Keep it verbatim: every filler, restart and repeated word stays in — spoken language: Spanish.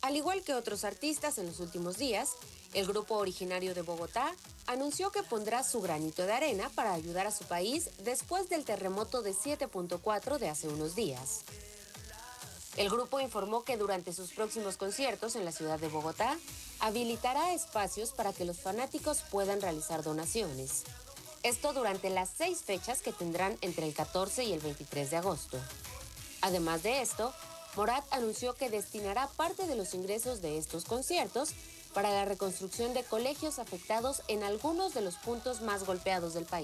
Al igual que otros artistas en los últimos días, el grupo originario de Bogotá anunció que pondrá su granito de arena para ayudar a su país después del terremoto de siete punto cuatro de hace unos días. El grupo informó que durante sus próximos conciertos en la ciudad de Bogotá, habilitará espacios para que los fanáticos puedan realizar donaciones. Esto durante las seis fechas que tendrán entre el catorce y el veintitrés de agosto. Además de esto, Morat anunció que destinará parte de los ingresos de estos conciertos para la reconstrucción de colegios afectados en algunos de los puntos más golpeados del país.